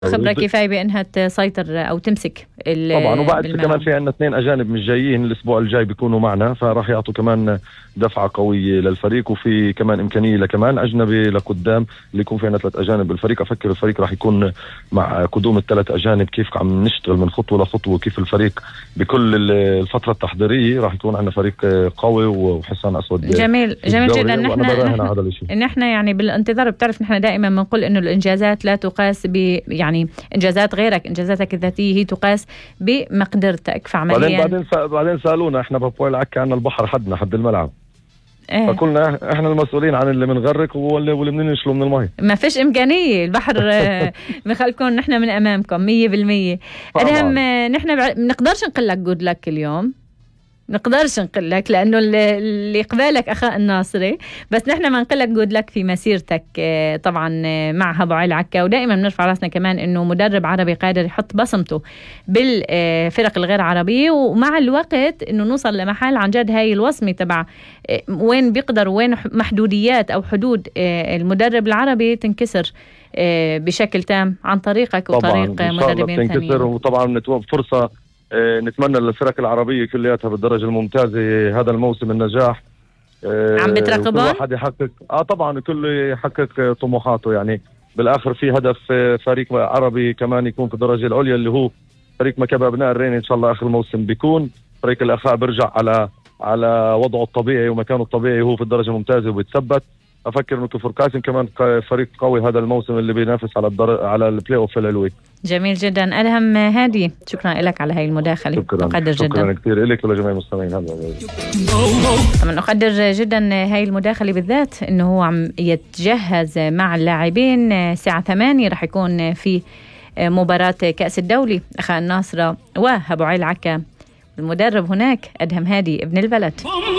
خبرة كفاية بأنها تسيطر أو تمسك طبعا. وبعد بالملعب. كمان في عندنا 2 أجانب مش جايين الأسبوع الجاي بيكونوا معنا، فراح يعطوا كمان دفعة قوية للفريق. وفي كمان إمكانية لكمان أجنبي لقدام اللي يكون في عندنا 3 أجانب بالفريق. أفكر الفريق راح يكون مع قدوم ال3 أجانب كيف عم نشتغل من خطوة لخطوة، كيف الفريق بكل الفترة التحضيرية راح يكون عندنا فريق قوي وحصان أسود. جميل جدا. نحن يعني بالانتظار. بتعرف نحن دائما بنقول إنه الإنجازات لا تقاس يعني إنجازات غيرك، إنجازاتك الذاتية هي تقاس بمقدرتك. فعمليا بعدين سألونا إحنا بهبويل عكا عن البحر حد الملعب. فقلنا احنا المسؤولين عن اللي بنغرق واللي بننشله من الماء. ما فيش امكانيه البحر بخلكم نحن من امامكم 100%. ادهم نحن بنقدرش نقول لك جود لك اليوم، نقدرش نقول لك لانه اللي قبالك اخاء الناصري، بس نحن ما نقول لك جود لك في مسيرتك طبعا مع هبوعيل عكا. ودائما بنرفع راسنا كمان انه مدرب عربي قادر يحط بصمته بالفرق الغير عربيه، ومع الوقت انه نوصل لمحل عن جد هاي الوصمه تبع وين بيقدر وين محدوديات او حدود المدرب العربي تنكسر بشكل تام عن طريقك وطريق مدربين ثانيين. وطبعا فرصه نتمنى للفرق العربية كلياتها بالدرجة الممتازة هذا الموسم النجاح. عم بتراقبون؟ كل واحد يحقق طبعا كل يحقق طموحاته. يعني بالآخر في هدف فريق عربي كمان يكون في الدرجة العليا اللي هو فريق مكابة أبناء الرين. إن شاء الله آخر الموسم بيكون فريق الأخاء برجع على وضعه الطبيعي ومكانه الطبيعي، هو في الدرجة الممتازة وبيتثبت. أفكر إنه كفر قاسم كمان فريق قوي هذا الموسم اللي بينافس على البلاي أوف العلوي. جميل جدا. أدهم هادي، شكرا لك على هاي المداخلة. نقدر جدا. شكرا كثير لك ولجميع المستمعين. طبعا نقدر جدا هاي المداخلة بالذات، إنه هو عم يتجهز مع اللاعبين. الساعة 8 رح يكون في مباراة كأس الدولي أخاء الناصرة وهبوعيل عكا. المدرب هناك أدهم هادي ابن البلد.